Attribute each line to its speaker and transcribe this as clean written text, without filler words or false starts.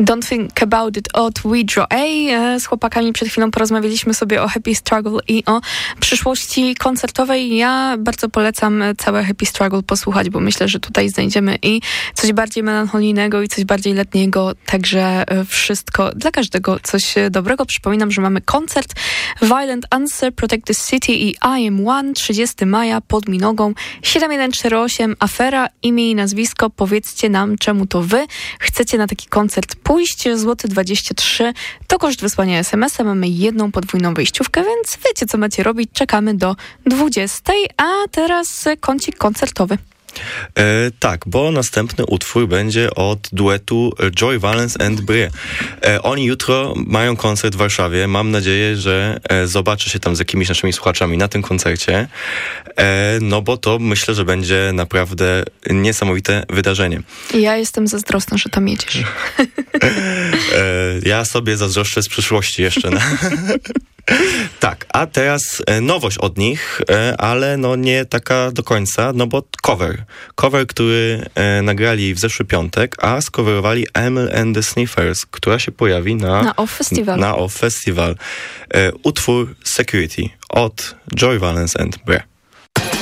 Speaker 1: Don't Think About It od We Draw A. Z chłopakami przed chwilą porozmawialiśmy sobie o Happy Struggle i o przyszłości koncertowej. Ja bardzo polecam całe Happy Struggle posłuchać, bo myślę, że tutaj znajdziemy i coś bardziej melancholijnego i coś bardziej letniego, także wszystko dla każdego coś dobrego. Przypominam, że mamy koncert Violent Answer, Protect the City i I Am One 30 maja pod Minogą 7148 Afera, imię i nazwisko, powiedzcie nam, czemu to wy chcecie na taki koncert pójść. Złoty 23 to koszt wysłania SMS-a, mamy jedną podwójną wyjściówkę, więc wiecie, co macie robić, czekamy do 20, a teraz kącik koncertowy.
Speaker 2: Tak, bo następny utwór będzie od duetu Joy Valence and Brie. Oni jutro mają koncert w Warszawie. Mam nadzieję, że zobaczę się tam z jakimiś naszymi słuchaczami na tym koncercie. No bo to myślę, że będzie naprawdę niesamowite wydarzenie.
Speaker 1: Ja jestem zazdrosna, że tam jedziesz.
Speaker 2: Ja sobie zazdroszczę z przyszłości jeszcze. Tak, a teraz nowość od nich, ale no nie taka do końca, no bo cover, który nagrali w zeszły piątek, a skoverowali Emil and the Sniffers, która się pojawi na Off Festival. Utwór Security od Joy Valence and Brie.